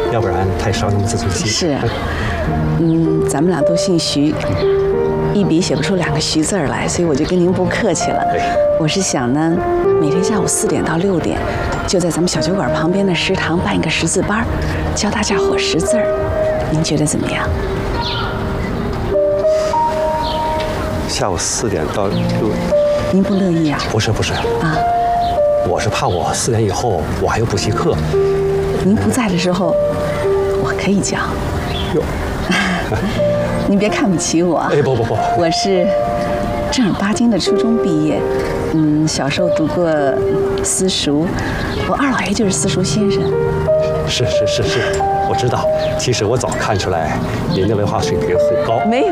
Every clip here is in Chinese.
要不然太伤你们自尊心。 是啊，咱们俩都姓徐，一笔写不出2个徐字儿来，所以我就跟您不客气了。我是想呢，每天下午4点到6点，就在咱们小酒馆旁边的食堂办一个识字班，教大家伙识字儿。您觉得怎么样？ 下午4点到6点， 您不乐意啊？ 不是啊，我是怕我4点以后我还有补习课。 您不在的时候，我可以教。 哟， 您别看不起我。 哎，不， 我是正儿八经的初中毕业。小时候读过私塾，我二老爷就是私塾先生。 是，我知道。其实我早看出来您的文化水平很高。 没有。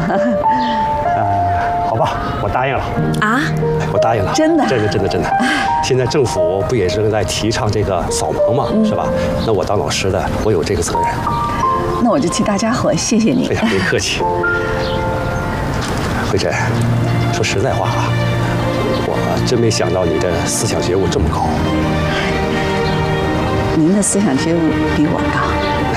好吧，我答应了。 啊？ 我答应了。 真的？ 真的。现在政府不也是在提倡这个扫盲嘛，是吧？那我当老师的，我有这个责任。 那我就替大家伙谢谢你。 哎呀，别客气。慧珍，说实在话啊，我真没想到你的思想觉悟这么高。 您的思想觉悟比我高。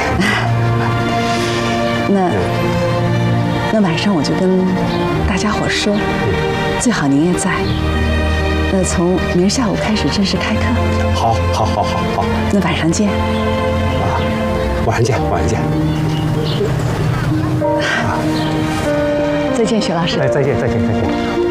那晚上我就跟大家伙说，最好您也在。那从明儿下午开始正式开课。 好。 那晚上见。 晚上见。 再见，徐老师。 哎，再见。